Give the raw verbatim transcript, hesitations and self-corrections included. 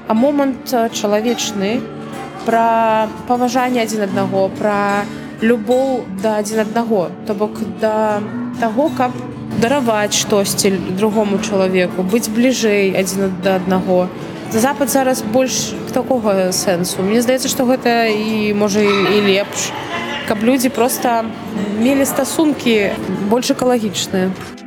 а момант чалавечны, пра паважанне адзін аднаго, пра любоў да адзін аднаго, то бок да таго, каб дараваць штосьці другому чалавеку, быць бліжэй адзін да аднаго. Запад зараз больш такога сэнсу. Мне здаецца, што гэта і можа і лепш, каб людзі проста мелі стасункі больш экалагічныя.